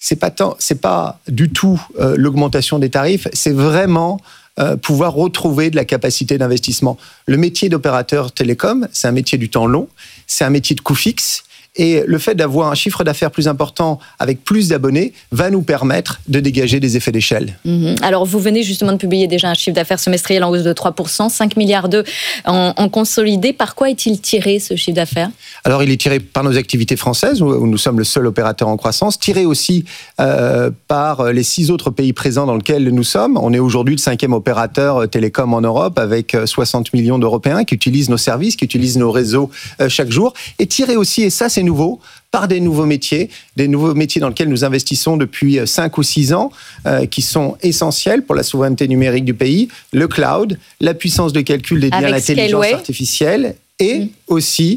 c'est pas du tout l'augmentation des tarifs, c'est vraiment pouvoir retrouver de la capacité d'investissement. Le métier d'opérateur télécom, c'est un métier du temps long, c'est un métier de coût fixe. Et le fait d'avoir un chiffre d'affaires plus important avec plus d'abonnés va nous permettre de dégager des effets d'échelle. Alors, vous venez justement de publier déjà un chiffre d'affaires semestriel en hausse de 3%, 5 milliards d'euros en consolidé. Par quoi est-il tiré, ce chiffre d'affaires ? Alors, il est tiré par nos activités françaises, où nous sommes le seul opérateur en croissance, tiré aussi par les 6 autres pays présents dans lesquels nous sommes. On est aujourd'hui le 5e opérateur télécom en Europe, avec 60 millions d'Européens qui utilisent nos services, qui utilisent nos réseaux chaque jour. Et tiré aussi, et ça c'est nouveau, par des nouveaux métiers dans lesquels nous investissons depuis 5 ou 6 ans, qui sont essentiels pour la souveraineté numérique du pays, le cloud, la puissance de calcul dédiée à l'intelligence artificielle, et aussi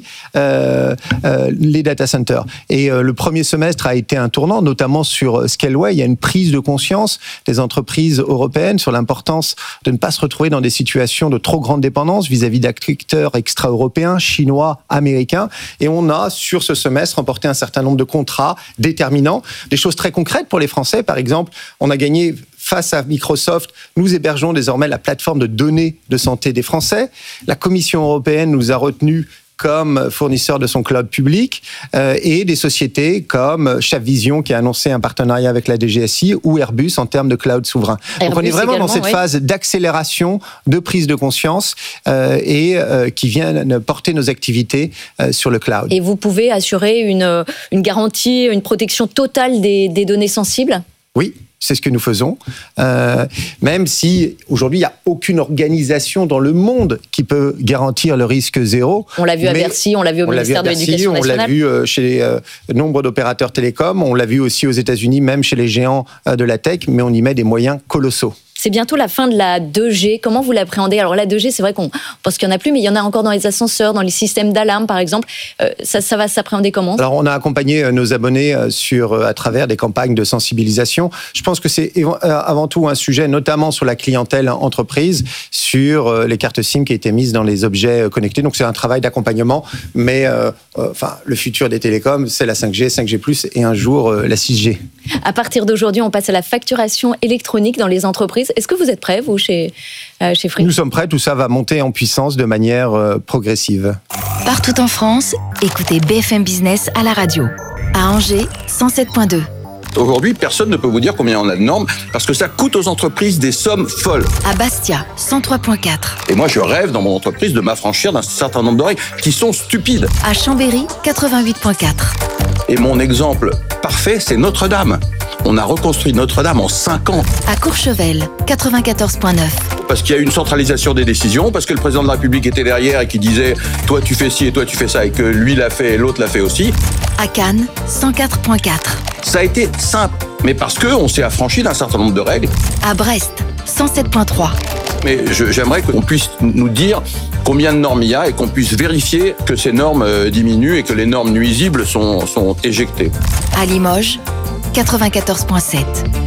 les data centers. Et le premier semestre a été un tournant, notamment sur Scaleway. Il y a une prise de conscience des entreprises européennes sur l'importance de ne pas se retrouver dans des situations de trop grande dépendance vis-à-vis d'acteurs extra-européens, chinois, américains. Et on a, sur ce semestre, remporté un certain nombre de contrats déterminants. Des choses très concrètes pour les Français. Par exemple, on a gagné... Face à Microsoft, nous hébergeons désormais la plateforme de données de santé des Français. La Commission européenne nous a retenus comme fournisseur de son cloud public, et des sociétés comme Chavvision qui a annoncé un partenariat avec la DGSI, ou Airbus en termes de cloud souverain. Donc on est vraiment dans cette phase d'accélération, de prise de conscience, et qui vient porter nos activités sur le cloud. Et vous pouvez assurer une garantie, une protection totale des données sensibles ? Oui. C'est ce que nous faisons, même si aujourd'hui il n'y a aucune organisation dans le monde qui peut garantir le risque zéro. On l'a vu à Bercy, on l'a vu au ministère de l'Éducation nationale. On l'a vu chez nombre d'opérateurs télécoms, on l'a vu aussi aux États-Unis, même chez les géants de la tech, mais on y met des moyens colossaux. C'est bientôt la fin de la 2G. Comment vous l'appréhendez ? Alors la 2G, c'est vrai qu'on pense qu'il n'y en a plus, mais il y en a encore dans les ascenseurs, dans les systèmes d'alarme, par exemple. Ça va s'appréhender comment ? Alors on a accompagné nos abonnés à travers des campagnes de sensibilisation. Je pense que c'est avant tout un sujet, notamment sur la clientèle entreprise, sur les cartes SIM qui étaient mises dans les objets connectés. Donc c'est un travail d'accompagnement, mais le futur des télécoms, c'est la 5G, 5G+, et un jour la 6G. À partir d'aujourd'hui, on passe à la facturation électronique dans les entreprises. Est-ce que vous êtes prêts, vous, chez Free ? Nous sommes prêts, tout ça va monter en puissance de manière progressive. Partout en France, écoutez BFM Business à la radio. À Angers, 107.2. Aujourd'hui, personne ne peut vous dire combien on a de normes, parce que ça coûte aux entreprises des sommes folles. À Bastia, 103.4. Et moi, je rêve dans mon entreprise de m'affranchir d'un certain nombre de règles qui sont stupides. À Chambéry, 88.4. Et mon exemple parfait, c'est Notre-Dame. On a reconstruit Notre-Dame en 5 ans. À Courchevel, 94.9. Parce qu'il y a eu une centralisation des décisions, parce que le président de la République était derrière et qui disait « toi tu fais ci et toi tu fais ça » et que lui l'a fait et l'autre l'a fait aussi. À Cannes, 104.4. Ça a été simple, mais parce qu'on s'est affranchi d'un certain nombre de règles. À Brest, 107.3. Mais j'aimerais qu'on puisse nous dire combien de normes il y a et qu'on puisse vérifier que ces normes diminuent et que les normes nuisibles sont éjectées. À Limoges, 94.7.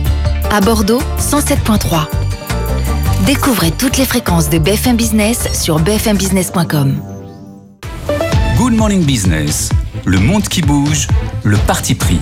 À Bordeaux, 107.3. Découvrez toutes les fréquences de BFM Business sur bfmbusiness.com. Good Morning Business, le monde qui bouge, le parti pris.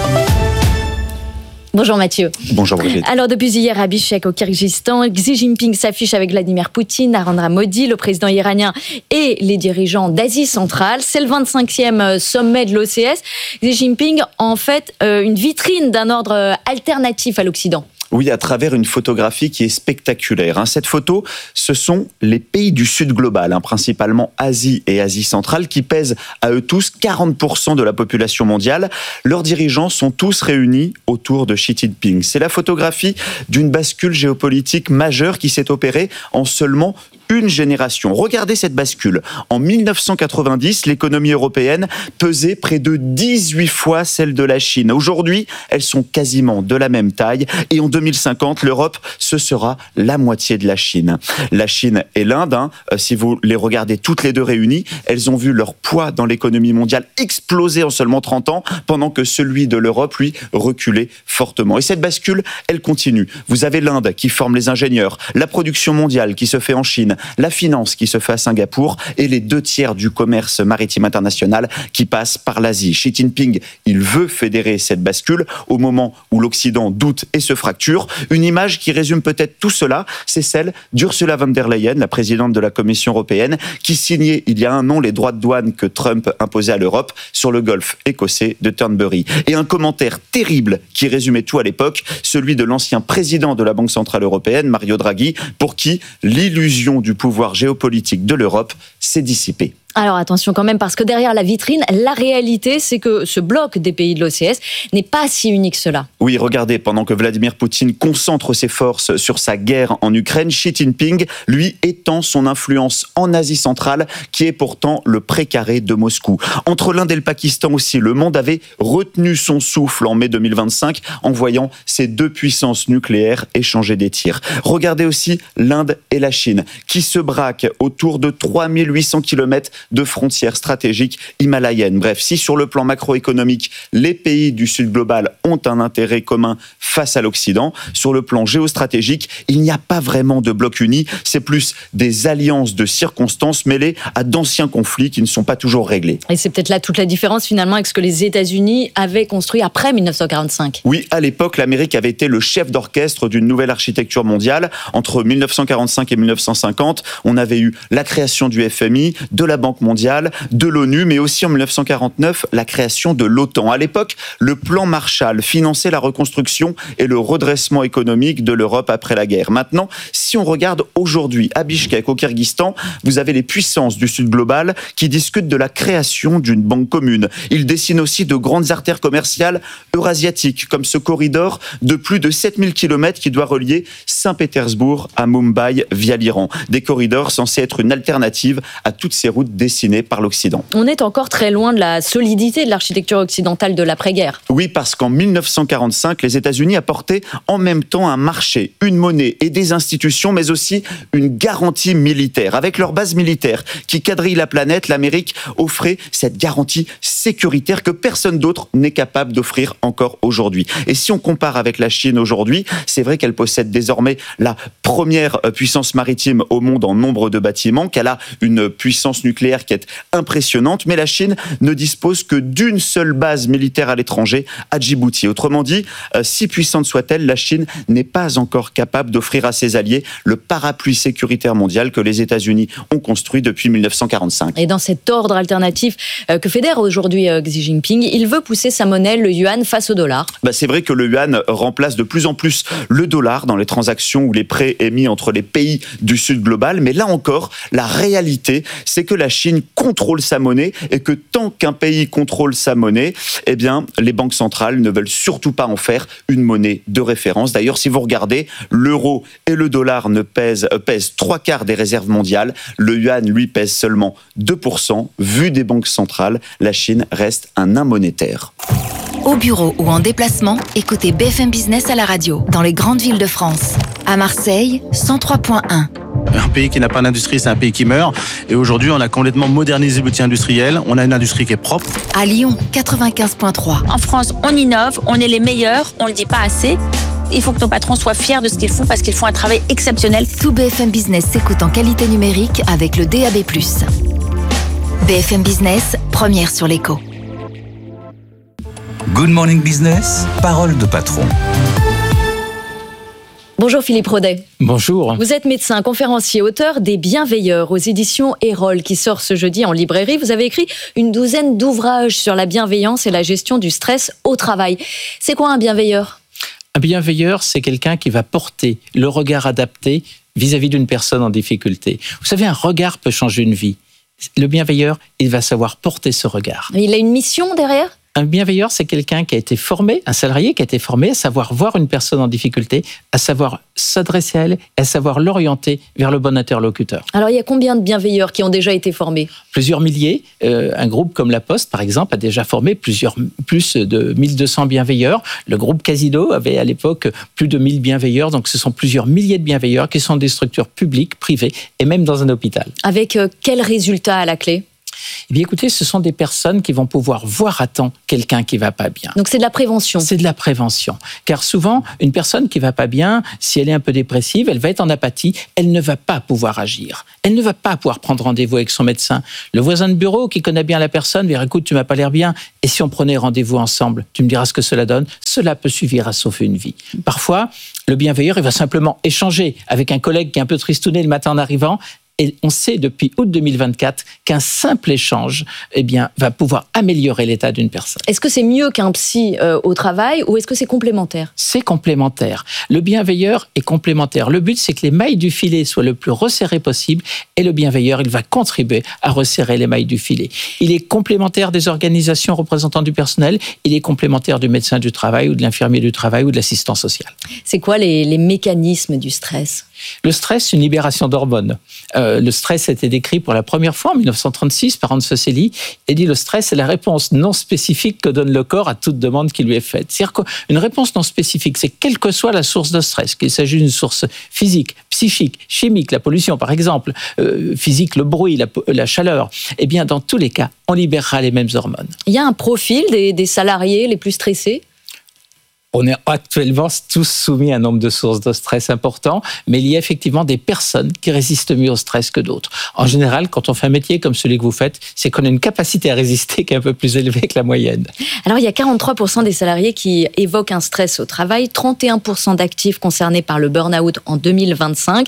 Bonjour Mathieu. Bonjour Brigitte. Alors depuis hier à Bishkek au Kyrgyzstan, Xi Jinping s'affiche avec Vladimir Poutine, Narendra Modi, le président iranien et les dirigeants d'Asie centrale. C'est le 25e sommet de l'OCS. Xi Jinping en fait une vitrine d'un ordre alternatif à l'Occident. Oui, à travers une photographie qui est spectaculaire. Cette photo, ce sont les pays du Sud global, principalement Asie et Asie centrale, qui pèsent à eux tous 40% de la population mondiale. Leurs dirigeants sont tous réunis autour de Xi Jinping. C'est la photographie d'une bascule géopolitique majeure qui s'est opérée en seulement une génération. Regardez cette bascule. En 1990, l'économie européenne pesait près de 18 fois celle de la Chine. Aujourd'hui, elles sont quasiment de la même taille. Et en 2050, l'Europe, ce sera la moitié de la Chine. La Chine et l'Inde, si vous les regardez toutes les deux réunies, elles ont vu leur poids dans l'économie mondiale exploser en seulement 30 ans, pendant que celui de l'Europe, lui, reculait fortement. Et cette bascule, elle continue. Vous avez l'Inde qui forme les ingénieurs, la production mondiale qui se fait en Chine, la finance qui se fait à Singapour et les 2/3 du commerce maritime international qui passe par l'Asie. Xi Jinping, il veut fédérer cette bascule au moment où l'Occident doute et se fracture. Une image qui résume peut-être tout cela, c'est celle d'Ursula von der Leyen, la présidente de la Commission européenne, qui signait il y a un an les droits de douane que Trump imposait à l'Europe sur le golfe écossais de Turnberry. Et un commentaire terrible qui résumait tout à l'époque, celui de l'ancien président de la Banque centrale européenne, Mario Draghi, pour qui l'illusion du pouvoir géopolitique de l'Europe s'est dissipée. Alors attention quand même, parce que derrière la vitrine, la réalité, c'est que ce bloc des pays de l'OCS n'est pas si unique cela. Oui, regardez, pendant que Vladimir Poutine concentre ses forces sur sa guerre en Ukraine, Xi Jinping, lui, étend son influence en Asie centrale, qui est pourtant le précaré de Moscou. Entre l'Inde et le Pakistan aussi, le monde avait retenu son souffle en mai 2025 en voyant ces deux puissances nucléaires échanger des tirs. Regardez aussi l'Inde et la Chine, qui se braquent autour de 3800 km de frontières stratégiques himalayennes. Bref, si sur le plan macroéconomique, les pays du Sud global ont un intérêt commun face à l'Occident, sur le plan géostratégique, il n'y a pas vraiment de bloc uni, c'est plus des alliances de circonstances mêlées à d'anciens conflits qui ne sont pas toujours réglés. Et c'est peut-être là toute la différence finalement avec ce que les États-Unis avaient construit après 1945. Oui, à l'époque, l'Amérique avait été le chef d'orchestre d'une nouvelle architecture mondiale. Entre 1945 et 1950, on avait eu la création du FMI, de la Banque mondiale, de l'ONU, mais aussi en 1949, la création de l'OTAN. À l'époque, le plan Marshall finançait la reconstruction et le redressement économique de l'Europe après la guerre. Maintenant, si on regarde aujourd'hui à Bichkek, au Kyrgyzstan, vous avez les puissances du Sud global qui discutent de la création d'une banque commune. Ils dessinent aussi de grandes artères commerciales eurasiatiques, comme ce corridor de plus de 7000 km qui doit relier Saint-Pétersbourg à Mumbai via l'Iran. Des corridors censés être une alternative à toutes ces routes dessinées par l'Occident. On est encore très loin de la solidité de l'architecture occidentale de l'après-guerre. Oui, parce qu'en 1945, les États-Unis apportaient en même temps un marché, une monnaie et des institutions, mais aussi une garantie militaire. Avec leur base militaire qui quadrille la planète, l'Amérique offrait cette garantie sécuritaire que personne d'autre n'est capable d'offrir encore aujourd'hui. Et si on compare avec la Chine aujourd'hui, c'est vrai qu'elle possède désormais la première puissance maritime au monde en nombre de bâtiments, qu'elle a une puissance nucléaire qui est impressionnante, mais la Chine ne dispose que d'une seule base militaire à l'étranger, à Djibouti. Autrement dit, si puissante soit-elle, la Chine n'est pas encore capable d'offrir à ses alliés le parapluie sécuritaire mondial que les États-Unis ont construit depuis 1945. Et dans cet ordre alternatif que fédère aujourd'hui Xi Jinping, il veut pousser sa monnaie, le yuan, face au dollar. C'est vrai que le yuan remplace de plus en plus le dollar dans les transactions ou les prêts émis entre les pays du Sud global, mais là encore, la réalité, c'est que la Chine contrôle sa monnaie et que tant qu'un pays contrôle sa monnaie, eh bien, les banques centrales ne veulent surtout pas en faire une monnaie de référence. D'ailleurs, si vous regardez, l'euro et le dollar pèsent 3/4 des réserves mondiales. Le yuan, lui, pèse seulement 2%. Vu des banques centrales, la Chine reste un nain monétaire. Au bureau ou en déplacement, écoutez BFM Business à la radio, dans les grandes villes de France. À Marseille, 103.1. Un pays qui n'a pas d'industrie, c'est un pays qui meurt. Et aujourd'hui, on a complètement modernisé l'outil industriel. On a une industrie qui est propre. À Lyon, 95.3. En France, on innove, on est les meilleurs, on ne le dit pas assez. Il faut que nos patrons soient fiers de ce qu'ils font parce qu'ils font un travail exceptionnel. Tout BFM Business s'écoute en qualité numérique avec le DAB+. BFM Business, première sur l'écho. Good Morning Business, parole de patron. Bonjour Philippe Rodet. Bonjour. Vous êtes médecin, conférencier, auteur des Bienveilleurs aux éditions Erol qui sort ce jeudi en librairie. Vous avez écrit une douzaine d'ouvrages sur la bienveillance et la gestion du stress au travail. C'est quoi un bienveilleur ? Un bienveilleur, c'est quelqu'un qui va porter le regard adapté vis-à-vis d'une personne en difficulté. Vous savez, un regard peut changer une vie. Le bienveilleur, il va savoir porter ce regard. Il a une mission derrière ? Un bienveilleur, c'est quelqu'un qui a été formé, un salarié qui a été formé à savoir voir une personne en difficulté, à savoir s'adresser à elle, à savoir l'orienter vers le bon interlocuteur. Alors, il y a combien de bienveilleurs qui ont déjà été formés ? Plusieurs milliers. Un groupe comme La Poste, par exemple, a déjà formé plus de 1200 bienveilleurs. Le groupe Casino avait à l'époque plus de 1000 bienveilleurs. Donc, ce sont plusieurs milliers de bienveilleurs qui sont des structures publiques, privées et même dans un hôpital. Avec quels résultats à la clé ? Eh bien, écoutez, ce sont des personnes qui vont pouvoir voir à temps quelqu'un qui va pas bien. Donc, c'est de la prévention. C'est de la prévention. Car souvent, une personne qui va pas bien, si elle est un peu dépressive, elle va être en apathie, elle ne va pas pouvoir agir. Elle ne va pas pouvoir prendre rendez-vous avec son médecin. Le voisin de bureau qui connaît bien la personne va dire, écoute, tu m'as pas l'air bien. Et si on prenait rendez-vous ensemble, tu me diras ce que cela donne. Cela peut suffire à sauver une vie. Parfois, le bienveilleur, il va simplement échanger avec un collègue qui est un peu tristouné le matin en arrivant. Et on sait depuis août 2024 qu'un simple échange va pouvoir améliorer l'état d'une personne. Est-ce que c'est mieux qu'un psy au travail ou est-ce que c'est complémentaire ? C'est complémentaire. Le bienveilleur est complémentaire. Le but, c'est que les mailles du filet soient le plus resserrées possible et le bienveilleur, il va contribuer à resserrer les mailles du filet. Il est complémentaire des organisations représentant du personnel, il est complémentaire du médecin du travail ou de l'infirmier du travail ou de l'assistant social. C'est quoi les mécanismes du stress ? Le stress, c'est une libération d'hormones. Le stress a été décrit pour la première fois en 1936 par Hans Fesseli et dit le stress est la réponse non spécifique que donne le corps à toute demande qui lui est faite. C'est-à-dire qu'une réponse non spécifique, c'est quelle que soit la source de stress, qu'il s'agisse d'une source physique, psychique, chimique, la pollution par exemple, physique, le bruit, la chaleur, eh bien dans tous les cas, on libérera les mêmes hormones. Il y a un profil des salariés les plus stressés ? On est actuellement tous soumis à un nombre de sources de stress importants, mais il y a effectivement des personnes qui résistent mieux au stress que d'autres. En général, quand on fait un métier comme celui que vous faites, c'est qu'on a une capacité à résister qui est un peu plus élevée que la moyenne. Alors, il y a 43% des salariés qui évoquent un stress au travail, 31% d'actifs concernés par le burn-out en 2025,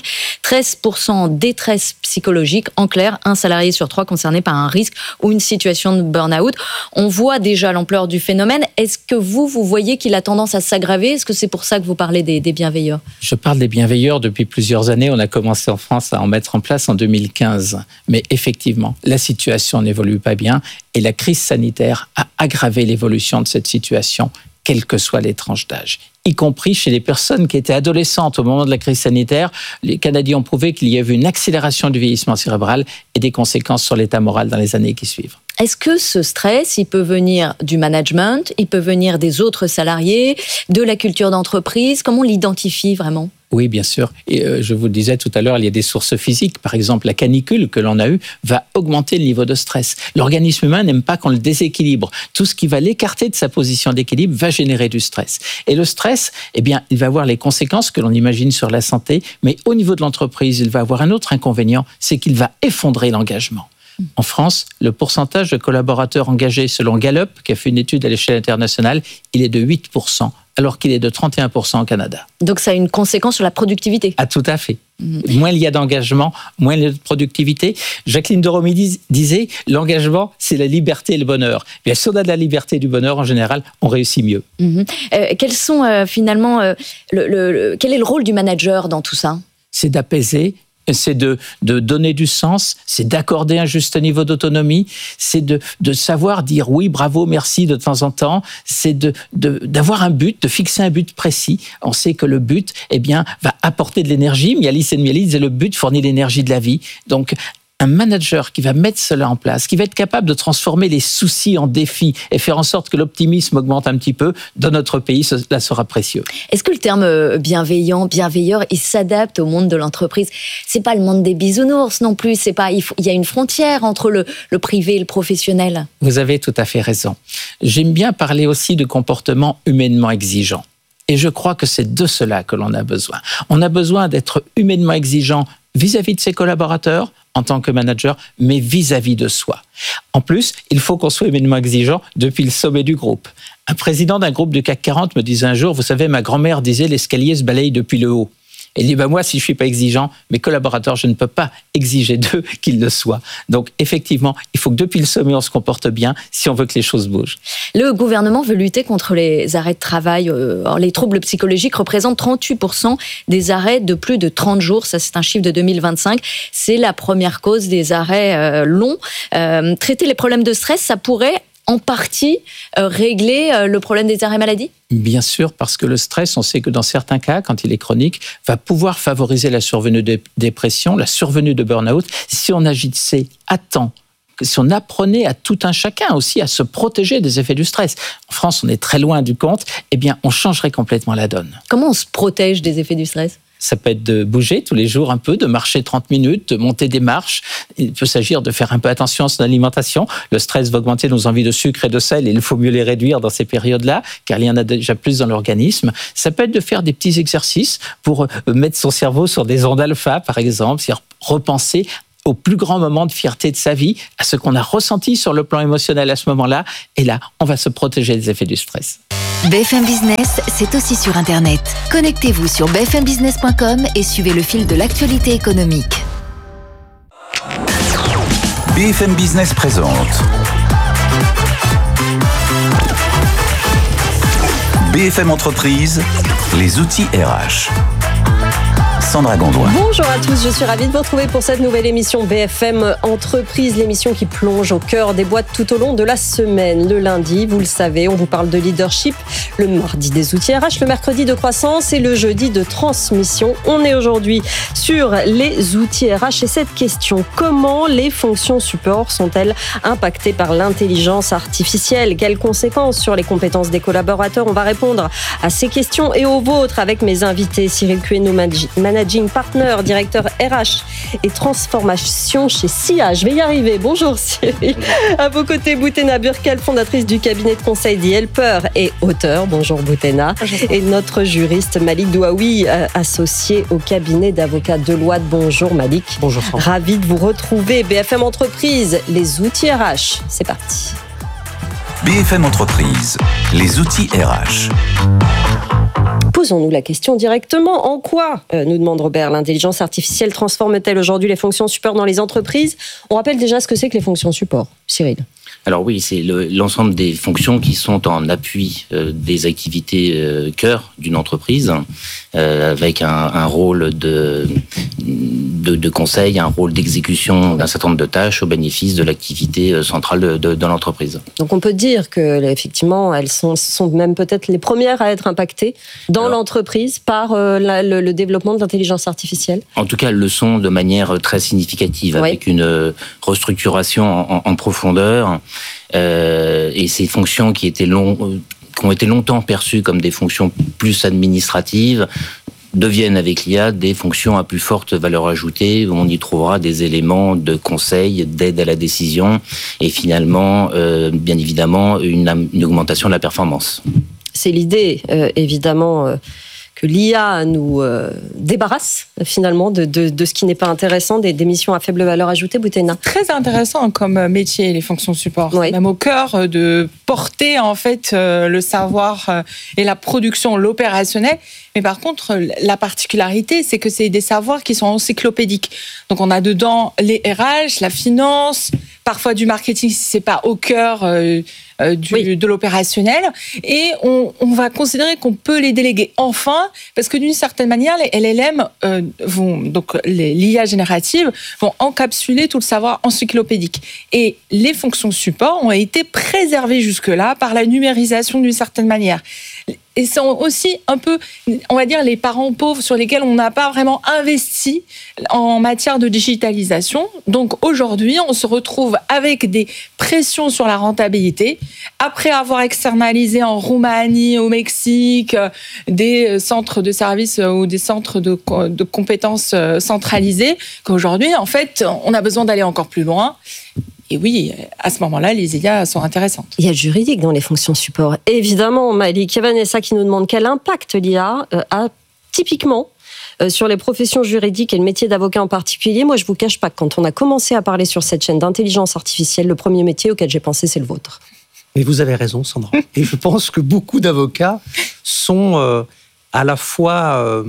13% en détresse psychologique. En clair, un salarié sur 3 concerné par un risque ou une situation de burn-out. On voit déjà l'ampleur du phénomène. Est-ce que vous voyez qu'il a tendance à s'aggraver ? Est-ce que c'est pour ça que vous parlez des bienveilleurs ? Je parle des bienveilleurs depuis plusieurs années. On a commencé en France à en mettre en place en 2015. Mais effectivement, la situation n'évolue pas bien et la crise sanitaire a aggravé l'évolution de cette situation, quelles que soient les tranches d'âge. Y compris chez les personnes qui étaient adolescentes au moment de la crise sanitaire, les Canadiens ont prouvé qu'il y avait une accélération du vieillissement cérébral et des conséquences sur l'état moral dans les années qui suivent. Est-ce que ce stress, il peut venir du management, il peut venir des autres salariés, de la culture d'entreprise ? Comment on l'identifie vraiment ? Oui, bien sûr. Et je vous le disais tout à l'heure, il y a des sources physiques. Par exemple, la canicule que l'on a eue va augmenter le niveau de stress. L'organisme humain n'aime pas qu'on le déséquilibre. Tout ce qui va l'écarter de sa position d'équilibre va générer du stress. Et le stress, il va avoir les conséquences que l'on imagine sur la santé, mais au niveau de l'entreprise, il va avoir un autre inconvénient, c'est qu'il va effondrer l'engagement. En France, le pourcentage de collaborateurs engagés selon Gallup, qui a fait une étude à l'échelle internationale, il est de 8%, alors qu'il est de 31% au Canada. Donc ça a une conséquence sur la productivité ? Ah, tout à fait. Moins il y a d'engagement, moins il y a de productivité. Jacqueline de Romy disait, l'engagement, c'est la liberté et le bonheur. Bien, si on a de la liberté et du bonheur, en général, on réussit mieux. Quels sont finalement, quel est le rôle du manager dans tout ça ? C'est d'apaiser. C'est de donner du sens, c'est d'accorder un juste niveau d'autonomie, c'est de savoir dire oui, bravo, merci de temps en temps, c'est d'avoir un but, de fixer un but précis. On sait que le but, va apporter de l'énergie. Mialis et Mialis disaient le but fournit l'énergie de la vie. Donc, un manager qui va mettre cela en place, qui va être capable de transformer les soucis en défis et faire en sorte que l'optimisme augmente un petit peu, dans notre pays, cela sera précieux. Est-ce que le terme bienveilleur, il s'adapte au monde de l'entreprise ? C'est pas le monde des bisounours non plus, il y a une frontière entre le privé et le professionnel. Vous avez tout à fait raison. J'aime bien parler aussi de comportement humainement exigeant. Et je crois que c'est de cela que l'on a besoin. On a besoin d'être humainement exigeant vis-à-vis de ses collaborateurs, en tant que manager, mais vis-à-vis de soi. En plus, il faut qu'on soit humainement exigeant depuis le sommet du groupe. Un président d'un groupe du CAC 40 me disait un jour, vous savez, ma grand-mère disait, l'escalier se balaye depuis le haut. Et il dit, moi, si je ne suis pas exigeant, mes collaborateurs, je ne peux pas exiger d'eux qu'ils le soient. Donc, effectivement, il faut que depuis le sommet, on se comporte bien si on veut que les choses bougent. Le gouvernement veut lutter contre les arrêts de travail. Les troubles psychologiques représentent 38% des arrêts de plus de 30 jours. Ça, c'est un chiffre de 2025. C'est la première cause des arrêts longs. Traiter les problèmes de stress, ça pourrait en partie régler le problème des arrêts maladie ? Bien sûr, parce que le stress, on sait que dans certains cas, quand il est chronique, va pouvoir favoriser la survenue de dépression, la survenue de burn-out, si on agissait à temps. Si on apprenait à tout un chacun aussi à se protéger des effets du stress. En France, on est très loin du compte, on changerait complètement la donne. Comment on se protège des effets du stress ? Ça peut être de bouger tous les jours un peu, de marcher 30 minutes, de monter des marches. Il peut s'agir de faire un peu attention à son alimentation. Le stress va augmenter nos envies de sucre et de sel et il faut mieux les réduire dans ces périodes-là, car il y en a déjà plus dans l'organisme. Ça peut être de faire des petits exercices pour mettre son cerveau sur des ondes alpha, par exemple, c'est-à-dire repenser au plus grand moment de fierté de sa vie, à ce qu'on a ressenti sur le plan émotionnel à ce moment-là. Et là, on va se protéger des effets du stress. BFM Business, c'est aussi sur Internet. Connectez-vous sur bfmbusiness.com et suivez le fil de l'actualité économique. BFM Business présente BFM Entreprise, les outils RH. Sandra Gondouin. Bonjour à tous, je suis ravie de vous retrouver pour cette nouvelle émission BFM Entreprise, l'émission qui plonge au cœur des boîtes tout au long de la semaine. Le lundi, vous le savez, on vous parle de leadership, le mardi des outils RH, le mercredi de croissance et le jeudi de transmission. On est aujourd'hui sur les outils RH et cette question, comment les fonctions support sont-elles impactées par l'intelligence artificielle? Quelles conséquences sur les compétences des collaborateurs? On va répondre à ces questions et aux vôtres avec mes invités. Cyril Cueno, Managing Partner, directeur RH et transformation chez SIA. Je vais y arriver. Bonjour Cyril. À vos côtés, Boutena Burkel, fondatrice du cabinet de conseil The Helper et auteur. Bonjour Boutena. Bonjour. Et notre juriste Malik Douaoui, associé au cabinet d'avocats Deloitte. Bonjour Malik. Bonjour Franck. Ravi de vous retrouver. BFM Entreprise, les outils RH. C'est parti. BFM Entreprise, les outils RH. Posons-nous la question directement. En quoi, nous demande Robert, l'intelligence artificielle transforme-t-elle aujourd'hui les fonctions support dans les entreprises? On rappelle déjà ce que c'est que les fonctions support. Cyril. Alors oui, c'est l'ensemble des fonctions qui sont en appui des activités cœur d'une entreprise, avec un rôle de conseil, un rôle d'exécution d'un certain nombre de tâches au bénéfice de l'activité centrale de l'entreprise. Donc on peut dire que effectivement, elles sont même peut-être les premières à être impactées dans l'entreprise par le développement de l'intelligence artificielle. En tout cas, elles le sont de manière très significative, avec une restructuration en profondeur. Et ces fonctions qui ont été longtemps perçues comme des fonctions plus administratives deviennent avec l'IA des fonctions à plus forte valeur ajoutée, où on y trouvera des éléments de conseil, d'aide à la décision et finalement, bien évidemment, une augmentation de la performance. C'est l'idée, évidemment, que l'IA nous débarrasse finalement de ce qui n'est pas intéressant, des missions à faible valeur ajoutée. Boutena. Très intéressant comme métier, les fonctions support. Oui. Même au cœur de porter en fait le savoir et la production, l'opérationnel. Mais par contre, la particularité, c'est que c'est des savoirs qui sont encyclopédiques. Donc on a dedans les RH, la finance, parfois du marketing si c'est pas au cœur de l'opérationnel. Et on va considérer qu'on peut les déléguer enfin, parce que d'une certaine manière, les LLM donc l'IA générative vont encapsuler tout le savoir encyclopédique. Et les fonctions support ont été préservées jusque-là par la numérisation d'une certaine manière. Et sont aussi un peu, on va dire, les parents pauvres sur lesquels on n'a pas vraiment investi en matière de digitalisation. Donc aujourd'hui, on se retrouve avec des pressions sur la rentabilité. Après avoir externalisé en Roumanie, au Mexique, des centres de services ou des centres de compétences centralisés, qu'aujourd'hui, en fait, on a besoin d'aller encore plus loin. Et oui, à ce moment-là, les IA sont intéressantes. Il y a le juridique dans les fonctions support. Évidemment, Malik, il y a Vanessa qui nous demande quel impact l'IA a typiquement sur les professions juridiques et le métier d'avocat en particulier. Moi, je ne vous cache pas que quand on a commencé à parler sur cette chaîne d'intelligence artificielle, le premier métier auquel j'ai pensé, c'est le vôtre. Mais vous avez raison, Sandra. Et je pense que beaucoup d'avocats sont à la fois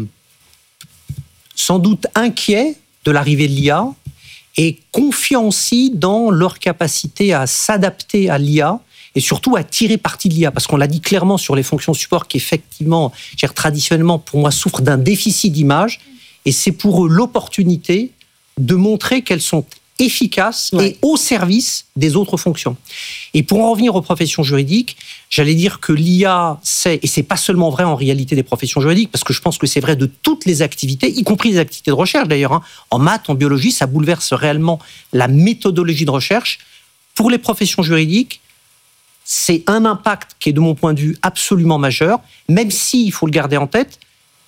sans doute inquiets de l'arrivée de l'IA, et confiants aussi dans leur capacité à s'adapter à l'IA et surtout à tirer parti de l'IA. Parce qu'on l'a dit clairement sur les fonctions support qui, effectivement, traditionnellement, pour moi, souffrent d'un déficit d'image. Et c'est pour eux l'opportunité de montrer qu'elles sont efficaces et au service des autres fonctions. Et pour en revenir aux professions juridiques, j'allais dire que l'IA, et c'est pas seulement vrai en réalité des professions juridiques, parce que je pense que c'est vrai de toutes les activités, y compris les activités de recherche d'ailleurs. En maths, en biologie, ça bouleverse réellement la méthodologie de recherche. Pour les professions juridiques, c'est un impact qui est de mon point de vue absolument majeur, même si, il faut le garder en tête,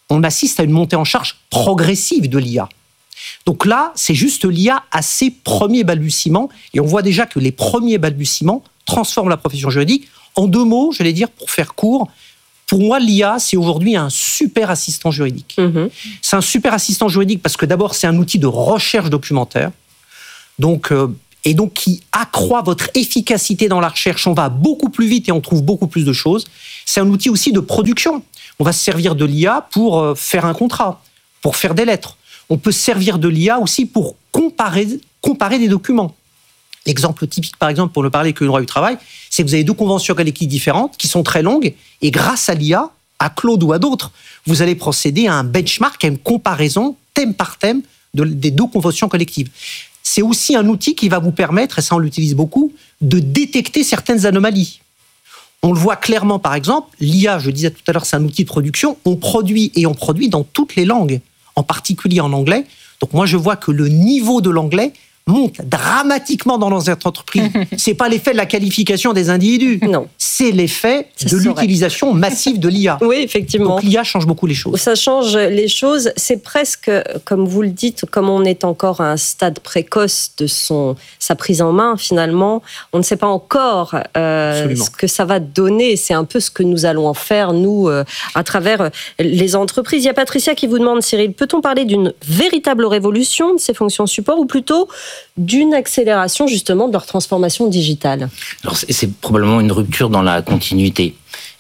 on assiste à une montée en charge progressive de l'IA. Donc là, c'est juste l'IA à ses premiers balbutiements, et on voit déjà que les premiers balbutiements transforment la profession juridique. En 2 mots, j'allais dire, pour faire court, pour moi, l'IA, c'est aujourd'hui un super assistant juridique. C'est un super assistant juridique parce que d'abord, c'est un outil de recherche documentaire, donc qui accroît votre efficacité dans la recherche. On va beaucoup plus vite et on trouve beaucoup plus de choses. C'est un outil aussi de production. On va se servir de l'IA pour faire un contrat, pour faire des lettres. On peut se servir de l'IA aussi pour comparer des documents. L'exemple typique, par exemple, pour ne parler que du droit du travail, c'est que vous avez 2 conventions collectives différentes qui sont très longues, et grâce à l'IA, à Claude ou à d'autres, vous allez procéder à un benchmark, à une comparaison, thème par thème, des 2 conventions collectives. C'est aussi un outil qui va vous permettre, et ça on l'utilise beaucoup, de détecter certaines anomalies. On le voit clairement, par exemple, l'IA, je disais tout à l'heure, c'est un outil de production, on produit dans toutes les langues, en particulier en anglais. Donc moi, je vois que le niveau de l'anglais monte dramatiquement dans nos entreprises. C'est pas l'effet de la qualification des individus. Non. C'est l'effet de l'utilisation massive de l'IA. Oui, effectivement. Donc l'IA change beaucoup les choses. Ça change les choses. C'est presque, comme vous le dites, comme on est encore à un stade précoce de sa prise en main, finalement, on ne sait pas encore ce que ça va donner. C'est un peu ce que nous allons en faire, nous, à travers les entreprises. Il y a Patricia qui vous demande, Cyril, peut-on parler d'une véritable révolution de ces fonctions support ou plutôt d'une accélération justement de leur transformation digitale? Alors c'est probablement une rupture dans la continuité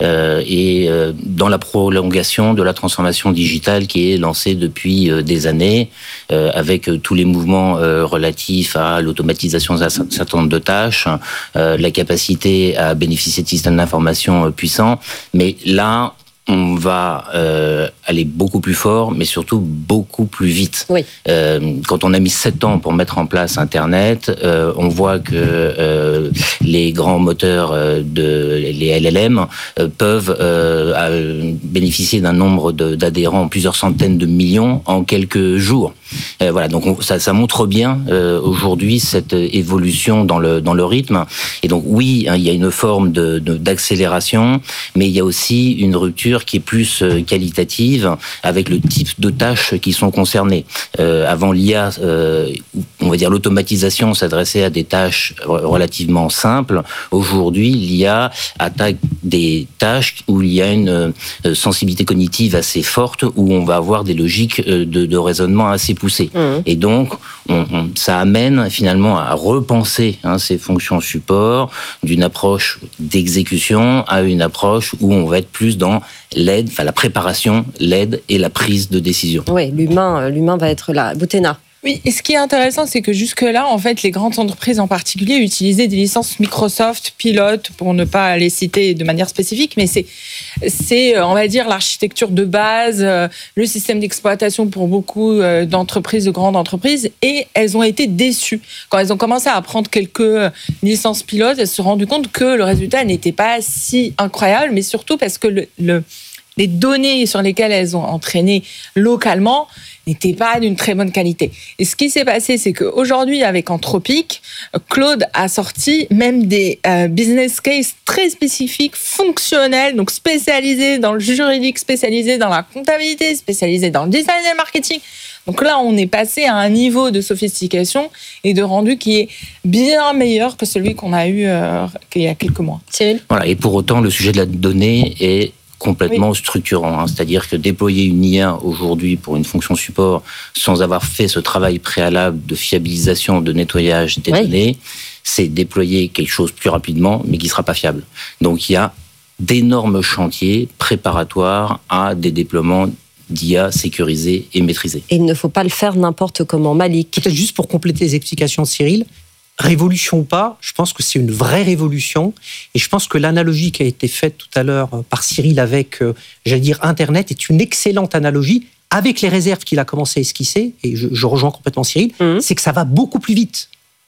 et dans la prolongation de la transformation digitale qui est lancée depuis des années avec tous les mouvements relatifs à l'automatisation d'un certain nombre de tâches, la capacité à bénéficier de systèmes d'information puissants. Mais là, on va aller beaucoup plus fort, mais surtout beaucoup plus vite. Oui. Quand on a mis 7 ans pour mettre en place Internet, on voit que les grands moteurs, les LLM, peuvent bénéficier d'un nombre d'adhérents, plusieurs centaines de millions en quelques jours. Voilà, donc ça montre bien aujourd'hui cette évolution dans le rythme. Et donc oui, il y a une forme d'accélération, mais il y a aussi une rupture qui est plus qualitative avec le type de tâches qui sont concernées. Avant l'IA, on va dire l'automatisation s'adressait à des tâches relativement simples. Aujourd'hui, l'IA attaque des tâches où il y a une sensibilité cognitive assez forte, où on va avoir des logiques de raisonnement assez poussées. Et donc, ça amène finalement à repenser ces fonctions support d'une approche d'exécution à une approche où on va être plus dans l'aide, enfin la préparation, l'aide et la prise de décision. Oui, l'humain va être là. Boutena. Oui, et ce qui est intéressant, c'est que jusque-là, en fait, les grandes entreprises en particulier utilisaient des licences Microsoft, Pilote, pour ne pas les citer de manière spécifique, mais c'est on va dire, l'architecture de base, le système d'exploitation pour beaucoup d'entreprises, de grandes entreprises, et elles ont été déçues. Quand elles ont commencé à prendre quelques licences Pilote, elles se sont rendues compte que le résultat n'était pas si incroyable, mais surtout parce que les données sur lesquelles elles ont entraîné localement n'étaient pas d'une très bonne qualité. Et ce qui s'est passé, c'est qu'aujourd'hui, avec Anthropic, Claude a sorti même des business cases très spécifiques, fonctionnels, donc spécialisés dans le juridique, spécialisés dans la comptabilité, spécialisés dans le design et le marketing. Donc là, on est passé à un niveau de sophistication et de rendu qui est bien meilleur que celui qu'on a eu il y a quelques mois. Cyril ? Voilà, et pour autant, le sujet de la donnée est complètement structurant. C'est-à-dire que déployer une IA aujourd'hui pour une fonction support sans avoir fait ce travail préalable de fiabilisation, de nettoyage des données, c'est déployer quelque chose plus rapidement, mais qui ne sera pas fiable. Donc il y a d'énormes chantiers préparatoires à des déploiements d'IA sécurisés et maîtrisés. Et il ne faut pas le faire n'importe comment. Malik. Peut-être juste pour compléter les explications de Cyril, révolution ou pas, je pense que c'est une vraie révolution. Et je pense que l'analogie qui a été faite tout à l'heure par Cyril avec, j'allais dire, Internet est une excellente analogie, avec les réserves qu'il a commencé à esquisser, et je rejoins complètement Cyril, c'est que ça va beaucoup plus vite.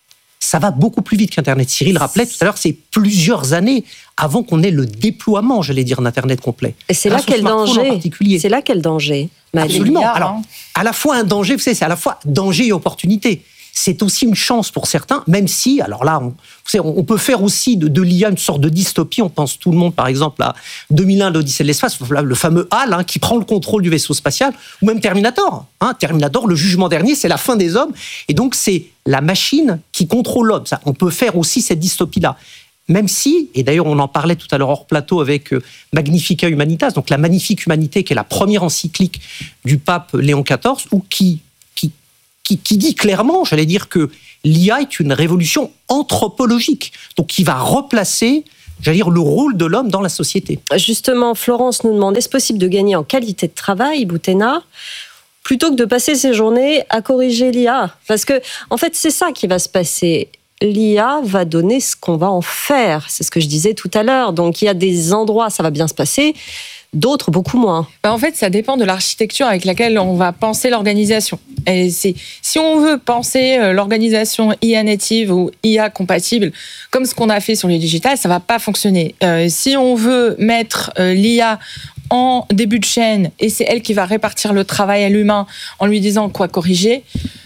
Ça va beaucoup plus vite qu'Internet. Cyril rappelait tout à l'heure, c'est plusieurs années avant qu'on ait le déploiement, j'allais dire, d'Internet complet. Et c'est là quel danger. C'est là quel danger. Absolument. Alors, à la fois un danger, vous savez, c'est à la fois danger et opportunité. c'est aussi une chance pour certains, même si, alors là, on peut faire aussi de l'IA une sorte de dystopie. On pense tout le monde, par exemple, à 2001, l'Odyssée de l'espace, le fameux HAL qui prend le contrôle du vaisseau spatial, ou même Terminator. Terminator, le jugement dernier, c'est la fin des hommes, et donc c'est la machine qui contrôle l'homme. Ça, on peut faire aussi cette dystopie-là. Même si, et d'ailleurs on en parlait tout à l'heure hors plateau avec Magnifica Humanitas, donc la Magnifique Humanité, qui est la première encyclique du pape Léon XIV, ou qui dit clairement, j'allais dire, que l'IA est une révolution anthropologique, donc qui va replacer, j'allais dire, le rôle de l'homme dans la société. Justement, Florence nous demande, est-ce possible de gagner en qualité de travail, Boutena, plutôt que de passer ses journées à corriger l'IA? Parce que, en fait, c'est ça qui va se passer. L'IA va donner ce qu'on va en faire. C'est ce que je disais tout à l'heure. Donc, il y a des endroits, ça va bien se passer, d'autres beaucoup moins. En fait, ça dépend de l'architecture avec laquelle on va penser l'organisation. Et si on veut penser l'organisation IA native ou IA compatible, comme ce qu'on a fait sur les digitales, ça va pas fonctionner. Si on veut mettre l'IA en début de chaîne et c'est elle qui va répartir le travail à l'humain en lui disant quoi corriger,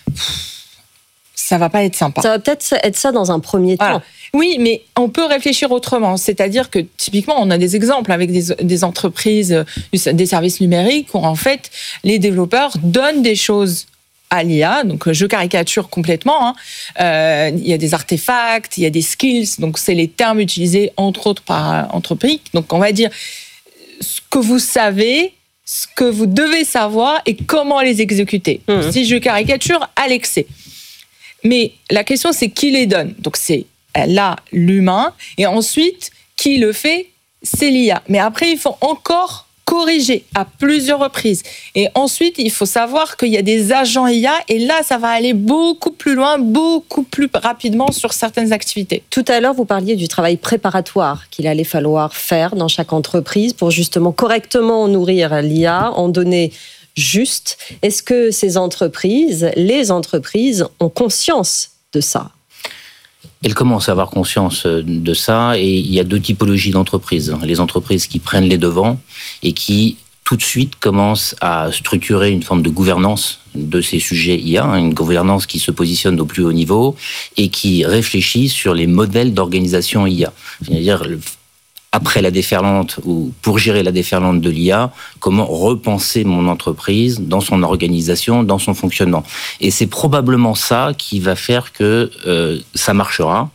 ça va pas être sympa. Ça va peut-être être ça dans un premier temps. Oui, mais on peut réfléchir autrement. C'est-à-dire que, typiquement, on a des exemples avec des entreprises, des services numériques, où, en fait, les développeurs donnent des choses à l'IA. Donc, je caricature complètement. Il y a des artefacts, il y a des skills. Donc, c'est les termes utilisés, entre autres, par entreprise. Donc, on va dire ce que vous savez, ce que vous devez savoir et comment les exécuter. Si je caricature à l'excès. Mais la question, c'est qui les donne. Donc, c'est là l'humain. Et ensuite, qui le fait, c'est l'IA. Mais après, il faut encore corriger à plusieurs reprises. Et ensuite, il faut savoir qu'il y a des agents IA. Et là, ça va aller beaucoup plus loin, beaucoup plus rapidement sur certaines activités. Tout à l'heure, vous parliez du travail préparatoire qu'il allait falloir faire dans chaque entreprise pour justement correctement nourrir l'IA, en donner juste. Est-ce que les entreprises ont conscience de ça? Elles commencent à avoir conscience de ça, et il y a deux typologies d'entreprises. Les entreprises qui prennent les devants et qui tout de suite commencent à structurer une forme de gouvernance de ces sujets IA, une gouvernance qui se positionne au plus haut niveau et qui réfléchit sur les modèles d'organisation IA. C'est-à-dire, après la déferlante ou pour gérer la déferlante de l'IA, comment repenser mon entreprise dans son organisation, dans son fonctionnement. Et c'est probablement ça qui va faire que ça marchera.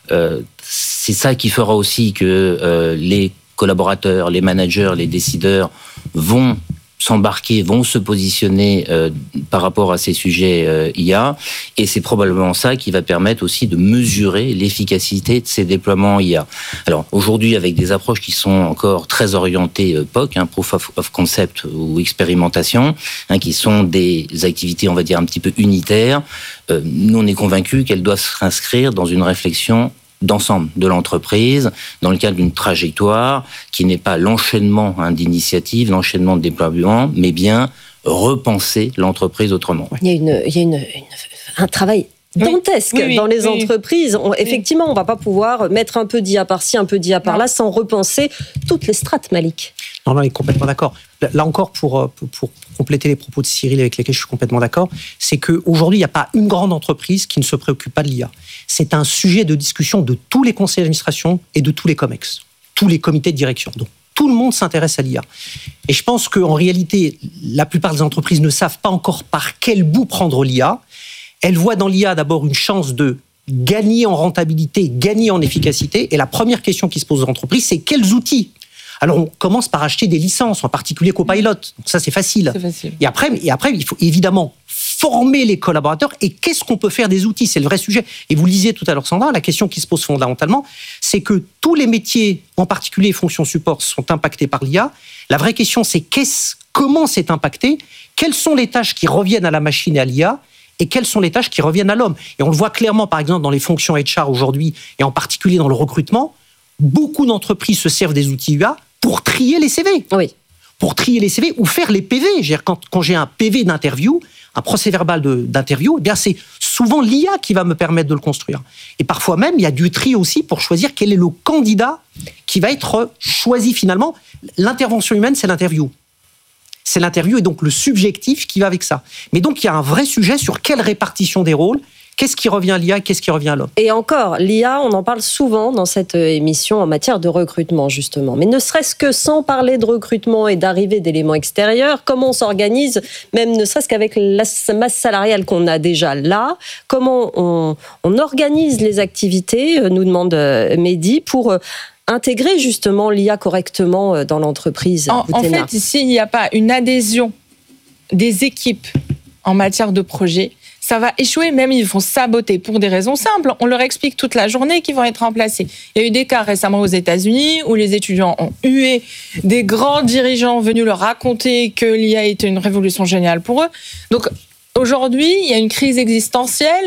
C'est ça qui fera aussi que les collaborateurs, les managers, les décideurs vont s'embarquer, vont se positionner par rapport à ces sujets IA, et c'est probablement ça qui va permettre aussi de mesurer l'efficacité de ces déploiements IA. Alors aujourd'hui, avec des approches qui sont encore très orientées POC, Proof of Concept ou expérimentation, qui sont des activités, on va dire, un petit peu unitaires, nous on est convaincus qu'elles doivent s'inscrire dans une réflexion d'ensemble de l'entreprise, dans le cadre d'une trajectoire qui n'est pas l'enchaînement d'initiatives, l'enchaînement de déploiements, mais bien repenser l'entreprise autrement. Il y a un travail dantesque dans les entreprises. Effectivement, on ne va pas pouvoir mettre un peu d'IA par-ci, un peu d'IA par-là, sans repenser toutes les strates, Malik. Non, on est complètement d'accord. Là encore, pour compléter les propos de Cyril avec lesquels je suis complètement d'accord, c'est qu'aujourd'hui, il n'y a pas une grande entreprise qui ne se préoccupe pas de l'IA. C'est un sujet de discussion de tous les conseils d'administration et de tous les COMEX, tous les comités de direction. Donc, tout le monde s'intéresse à l'IA. Et je pense qu'en réalité, la plupart des entreprises ne savent pas encore par quel bout prendre l'IA. Elles voient dans l'IA d'abord une chance de gagner en rentabilité, gagner en efficacité. Et la première question qui se pose aux entreprises, c'est quels outils ? Alors, on commence par acheter des licences, en particulier Copilot. Donc ça, c'est facile. Et après, il faut évidemment former les collaborateurs. Et qu'est-ce qu'on peut faire des outils ? C'est le vrai sujet. Et vous le disiez tout à l'heure, Sandra, la question qui se pose fondamentalement, c'est que tous les métiers, en particulier fonctions support, sont impactés par l'IA. La vraie question, c'est comment c'est impacté ? Quelles sont les tâches qui reviennent à la machine et à l'IA ? Et quelles sont les tâches qui reviennent à l'homme ? Et on le voit clairement, par exemple, dans les fonctions HR aujourd'hui, et en particulier dans le recrutement, beaucoup d'entreprises se servent des outils IA pour trier les CV. Oui. Pour trier les CV ou faire les PV. Quand j'ai un PV d'interview, un procès-verbal d'interview, eh bien c'est souvent l'IA qui va me permettre de le construire. Et parfois même, il y a du tri aussi pour choisir quel est le candidat qui va être choisi finalement. L'intervention humaine, c'est l'interview. C'est l'interview et donc le subjectif qui va avec ça. Mais donc, il y a un vrai sujet sur quelle répartition des rôles, Qu'est-ce qui revient à l'IA, qu'est-ce qui revient à l'homme? Et encore, l'IA, on en parle souvent dans cette émission en matière de recrutement, justement. Mais ne serait-ce que sans parler de recrutement et d'arrivée d'éléments extérieurs, comment on s'organise, même ne serait-ce qu'avec la masse salariale qu'on a déjà là, comment on organise les activités, nous demande Mehdi, pour intégrer justement l'IA correctement dans l'entreprise. En fait, s'il n'y a pas une adhésion des équipes en matière de projet, ça va échouer, même ils vont saboter pour des raisons simples. On leur explique toute la journée qu'ils vont être remplacés. Il y a eu des cas récemment aux États-Unis où les étudiants ont hué des grands dirigeants venus leur raconter que l'IA était une révolution géniale pour eux. Donc aujourd'hui, il y a une crise existentielle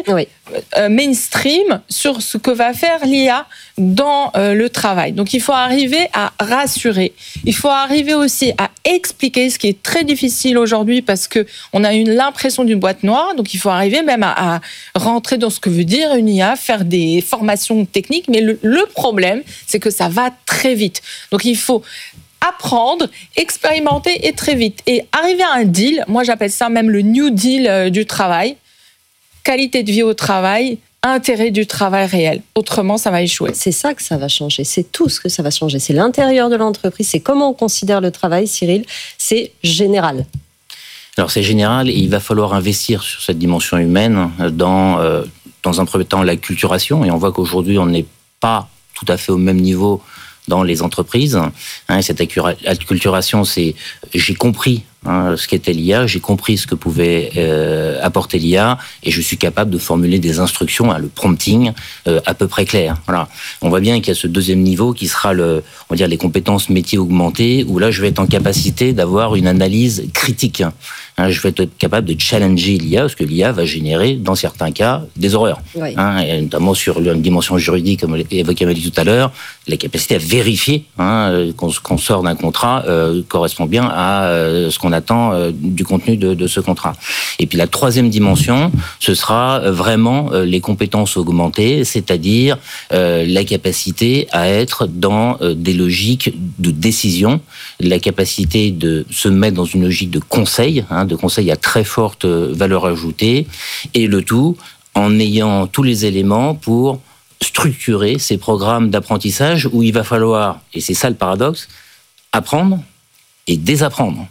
mainstream sur ce que va faire l'IA dans le travail. Donc il faut arriver à rassurer. Il faut arriver aussi à expliquer, ce qui est très difficile aujourd'hui parce qu'on a l'impression d'une boîte noire. Donc il faut arriver même à rentrer dans ce que veut dire une IA, faire des formations techniques. Mais le problème, c'est que ça va très vite. Donc il faut apprendre, expérimenter et très vite. Et arriver à un deal, moi j'appelle ça même le New Deal du travail, qualité de vie au travail, intérêt du travail réel. Autrement, ça va échouer. C'est ça que ça va changer, c'est tout ce que ça va changer. C'est l'intérieur de l'entreprise, c'est comment on considère le travail, Cyril, c'est général. Alors c'est général et il va falloir investir sur cette dimension humaine dans un premier temps l'acculturation. Et on voit qu'aujourd'hui, on n'est pas tout à fait au même niveau dans les entreprises. Cette acculturation, c'est j'ai compris ce qu'était l'IA, j'ai compris ce que pouvait apporter l'IA et je suis capable de formuler des instructions, le prompting, à peu près clair. Voilà. On voit bien qu'il y a ce deuxième niveau qui sera on va dire les compétences métiers augmentées, où là je vais être en capacité d'avoir une analyse critique. Je vais être capable de challenger l'IA, parce que l'IA va générer, dans certains cas, des horreurs. Oui. Et notamment sur une dimension juridique, comme évoqué Amélie tout à l'heure, la capacité à vérifier qu'on sort d'un contrat correspond bien à ce qu'on attend du contenu de ce contrat. Et puis la troisième dimension, ce sera vraiment les compétences augmentées, c'est-à-dire la capacité à être dans des logiques de décision, la capacité de se mettre dans une logique de conseil à très forte valeur ajoutée, et le tout en ayant tous les éléments pour structurer ces programmes d'apprentissage où il va falloir, et c'est ça le paradoxe, apprendre et désapprendre.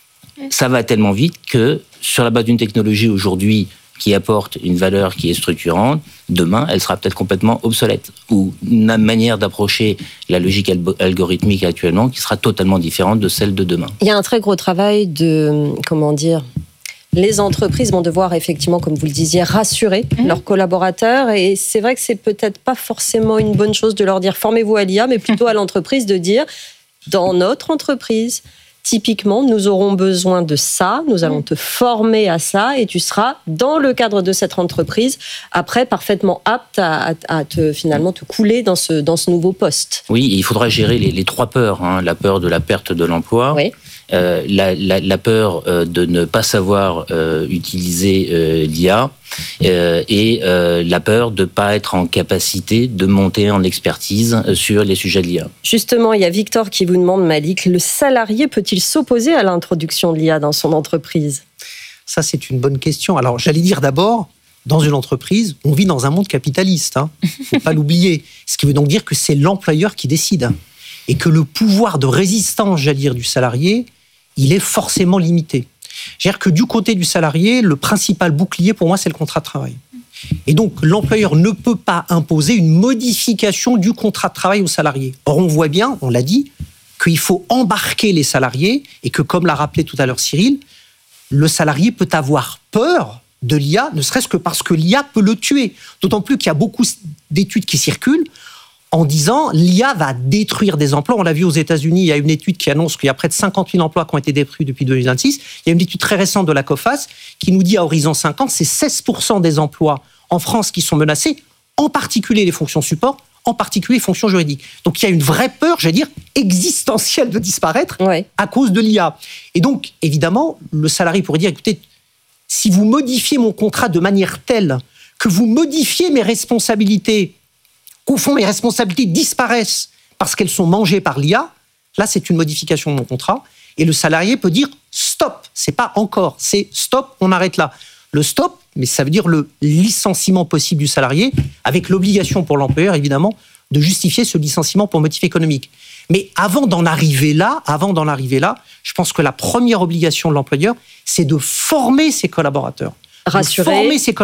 Ça va tellement vite que sur la base d'une technologie aujourd'hui qui apporte une valeur qui est structurante, demain, elle sera peut-être complètement obsolète. Ou une manière d'approcher la logique algorithmique actuellement qui sera totalement différente de celle de demain. Il y a un très gros travail de, les entreprises vont devoir effectivement, comme vous le disiez, rassurer leurs collaborateurs. Et c'est vrai que c'est peut-être pas forcément une bonne chose de leur dire formez-vous à l'IA, mais plutôt à l'entreprise de dire dans notre entreprise, typiquement, nous aurons besoin de ça, nous allons te former à ça et tu seras, dans le cadre de cette entreprise, après parfaitement apte à finalement te couler dans ce nouveau poste. Oui, il faudra gérer les trois peurs. La peur de la perte de l'emploi, oui. La peur de ne pas savoir utiliser l'IA et la peur de ne pas être en capacité de monter en expertise sur les sujets de l'IA. Justement, il y a Victor qui vous demande, Malik, le salarié peut-il s'opposer à l'introduction de l'IA dans son entreprise ? Ça, c'est une bonne question. Alors, j'allais dire d'abord, dans une entreprise, on vit dans un monde capitaliste. Il ne faut pas l'oublier. Ce qui veut donc dire que c'est l'employeur qui décide. Et que le pouvoir de résistance, j'allais dire, du salarié, il est forcément limité. C'est-à-dire que du côté du salarié, le principal bouclier, pour moi, c'est le contrat de travail. Et donc, l'employeur ne peut pas imposer une modification du contrat de travail au salarié. Or, on voit bien, on l'a dit, qu'il faut embarquer les salariés et que, comme l'a rappelé tout à l'heure Cyril, le salarié peut avoir peur de l'IA, ne serait-ce que parce que l'IA peut le tuer. D'autant plus qu'il y a beaucoup d'études qui circulent en disant l'IA va détruire des emplois. On l'a vu aux États-Unis, il y a une étude qui annonce qu'il y a près de 50 000 emplois qui ont été détruits depuis 2026. Il y a une étude très récente de la COFAS qui nous dit à horizon 5 ans, c'est 16% des emplois en France qui sont menacés, en particulier les fonctions support, en particulier les fonctions juridiques. Donc il y a une vraie peur, j'allais dire, existentielle de disparaître à cause de l'IA. Et donc, évidemment, le salarié pourrait dire, écoutez, si vous modifiez mon contrat de manière telle que vous modifiez mes responsabilités, qu'au fond, mes responsabilités disparaissent parce qu'elles sont mangées par l'IA, là, c'est une modification de mon contrat. Et le salarié peut dire « stop », c'est pas « encore », c'est « stop », on arrête là. le stop, mais ça veut dire le licenciement possible du salarié, avec l'obligation pour l'employeur, évidemment, de justifier ce licenciement pour motif économique. Mais avant d'en arriver là, je pense que la première obligation de l'employeur, c'est de former ses collaborateurs. Rassurer ses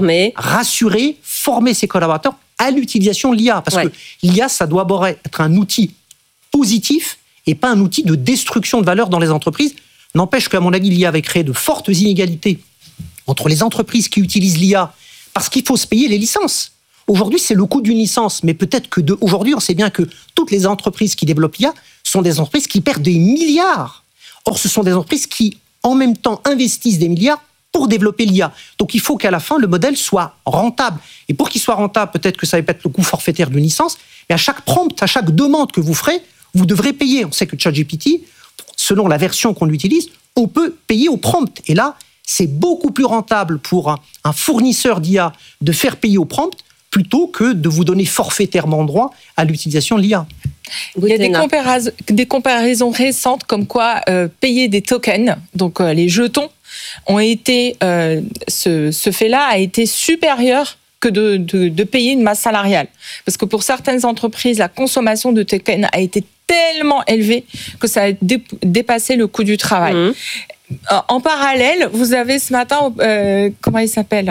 collaborateurs à l'utilisation de l'IA. Parce que l'IA, ça doit d'abord être un outil positif et pas un outil de destruction de valeur dans les entreprises. N'empêche qu'à mon avis, l'IA avait créé de fortes inégalités entre les entreprises qui utilisent l'IA parce qu'il faut se payer les licences. Aujourd'hui, c'est le coût d'une licence, mais peut-être que aujourd'hui, on sait bien que toutes les entreprises qui développent l'IA sont des entreprises qui perdent des milliards. Or, ce sont des entreprises qui, en même temps, investissent des milliards pour développer l'IA. Donc, il faut qu'à la fin, le modèle soit rentable. Et pour qu'il soit rentable, peut-être que ça va être le coût forfaitaire d'une licence, mais à chaque prompt, à chaque demande que vous ferez, vous devrez payer. On sait que ChatGPT, selon la version qu'on utilise, on peut payer au prompt. Et là, c'est beaucoup plus rentable pour un fournisseur d'IA de faire payer au prompt plutôt que de vous donner forfaitairement droit à l'utilisation de l'IA. Il y a des comparaisons récentes comme quoi payer des tokens, donc les jetons, ont été, ce fait-là a été supérieur que de payer une masse salariale. Parce que pour certaines entreprises, la consommation de tokens a été tellement élevée que ça a dépassé le coût du travail. Mmh. En parallèle, vous avez ce matin, comment il s'appelle,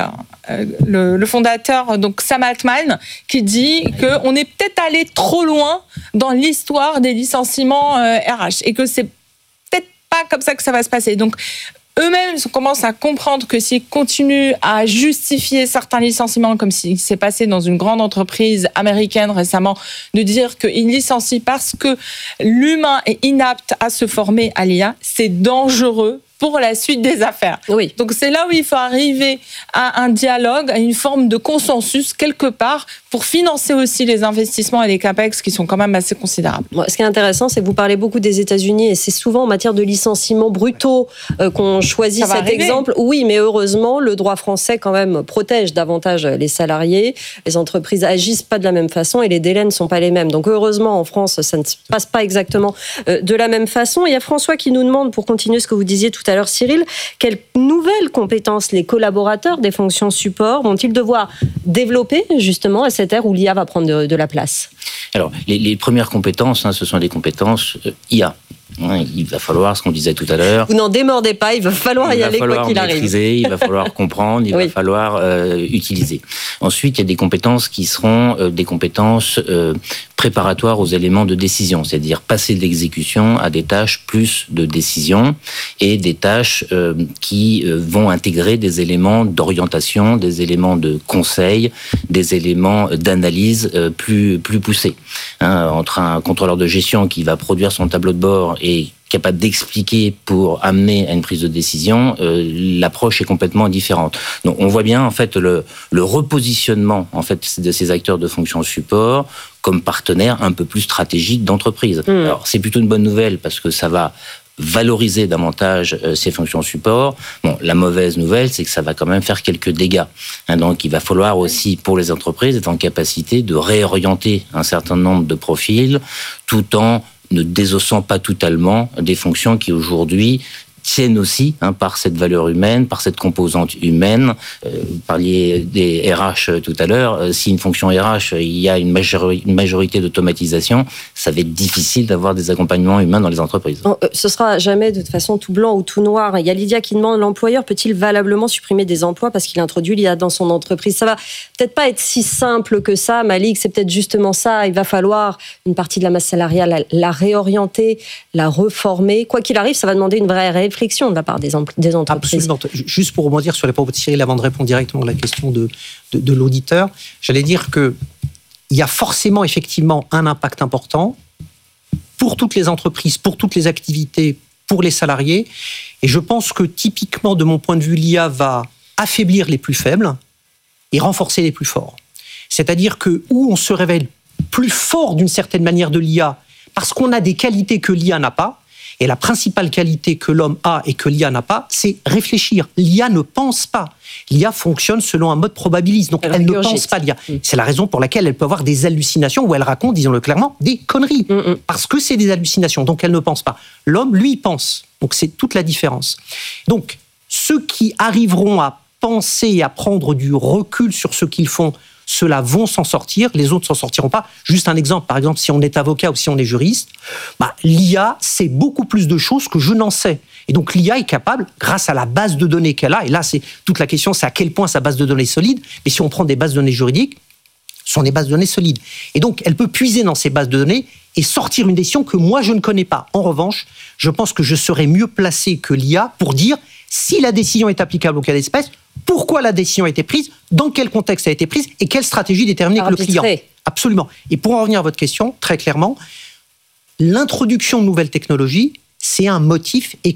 le fondateur, donc Sam Altman, qui dit qu'on est peut-être allé trop loin dans l'histoire des licenciements RH et que c'est peut-être pas comme ça que ça va se passer. Donc, eux-mêmes commencent à comprendre que s'ils continuent à justifier certains licenciements, comme s'il s'est passé dans une grande entreprise américaine récemment, de dire qu'ils licencient parce que l'humain est inapte à se former à l'IA, c'est dangereux pour la suite des affaires. Oui. Donc c'est là où il faut arriver à un dialogue, à une forme de consensus quelque part pour financer aussi les investissements et les capex qui sont quand même assez considérables. Ce qui est intéressant, c'est que vous parlez beaucoup des États-Unis et c'est souvent en matière de licenciements brutaux qu'on choisit cet exemple. Oui, mais heureusement, le droit français quand même protège davantage les salariés. Les entreprises agissent pas de la même façon et les délais ne sont pas les mêmes. Donc heureusement, en France, ça ne se passe pas exactement de la même façon. Il y a François qui nous demande, pour continuer ce que vous disiez tout à l'heure, Cyril, quelles nouvelles compétences les collaborateurs des fonctions support vont-ils devoir développer justement à cette ère où l'IA va prendre de la place? Alors, les premières compétences, ce sont des compétences IA. Il va falloir, ce qu'on disait tout à l'heure... Vous n'en démordez pas, il va falloir y aller quoi qu'il arrive. Il va falloir comprendre, il va falloir utiliser. Ensuite, il y a des compétences qui seront des compétences préparatoires aux éléments de décision, c'est-à-dire passer de l'exécution à des tâches plus de décision et des tâches qui vont intégrer des éléments d'orientation, des éléments de conseil, des éléments d'analyse plus poussés. Entre un contrôleur de gestion qui va produire son tableau de bord et capable d'expliquer pour amener à une prise de décision, l'approche est complètement différente. Donc, on voit bien en fait le repositionnement en fait de ces acteurs de fonction support comme partenaires un peu plus stratégiques d'entreprise. Alors, c'est plutôt une bonne nouvelle parce que ça va valoriser davantage ces fonctions support. Bon, la mauvaise nouvelle, c'est que ça va quand même faire quelques dégâts. Donc, il va falloir aussi, pour les entreprises, être en capacité de réorienter un certain nombre de profils tout en ne désossant pas totalement des fonctions qui aujourd'hui tiennent aussi par cette valeur humaine, par cette composante humaine. Vous parliez des RH tout à l'heure. Si une fonction RH, il y a une majorité d'automatisation, ça va être difficile d'avoir des accompagnements humains dans les entreprises. Ce sera jamais de toute façon tout blanc ou tout noir. Il y a Lydia qui demande, l'employeur peut-il valablement supprimer des emplois parce qu'il introduit l'IA dans son entreprise? Ça va peut-être pas être si simple que ça, Malik, c'est peut-être justement ça. Il va falloir une partie de la masse salariale, la réorienter, la reformer. Quoi qu'il arrive, ça va demander une vraie réflexion de la part des entreprises. Absolument. Juste pour rebondir sur les propos de Cyril, avant de répondre directement à la question de l'auditeur, j'allais dire qu'il y a forcément effectivement un impact important pour toutes les entreprises, pour toutes les activités, pour les salariés. Et je pense que typiquement, de mon point de vue, l'IA va affaiblir les plus faibles et renforcer les plus forts. C'est-à-dire que où on se révèle plus fort d'une certaine manière de l'IA, parce qu'on a des qualités que l'IA n'a pas. Et la principale qualité que l'homme a et que l'IA n'a pas, c'est réfléchir. L'IA ne pense pas. L'IA fonctionne selon un mode probabiliste. Donc, elle ne pense pas l'IA. C'est la raison pour laquelle elle peut avoir des hallucinations où elle raconte, disons-le clairement, des conneries. Parce que c'est des hallucinations. Donc, elle ne pense pas. L'homme, lui, pense. Donc, c'est toute la différence. Donc, ceux qui arriveront à penser et à prendre du recul sur ce qu'ils font, ceux-là vont s'en sortir, les autres s'en sortiront pas. Juste un exemple, par exemple, si on est avocat ou si on est juriste, l'IA sait beaucoup plus de choses que je n'en sais. Et donc l'IA est capable, grâce à la base de données qu'elle a, et là c'est toute la question, c'est à quel point sa base de données est solide, mais si on prend des bases de données juridiques, ce sont des bases de données solides. Et donc elle peut puiser dans ces bases de données et sortir une décision que moi je ne connais pas. En revanche, je pense que je serais mieux placé que l'IA pour dire si la décision est applicable au cas d'espèce, pourquoi la décision a été prise, dans quel contexte elle a été prise et quelle stratégie déterminée avec le client. Absolument. Et pour en revenir à votre question, très clairement, l'introduction de nouvelles technologies, c'est un motif